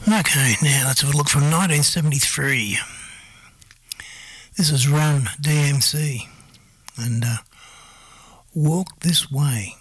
Okay, now let's have a look from 1973. This is Run DMC and Walk This Way.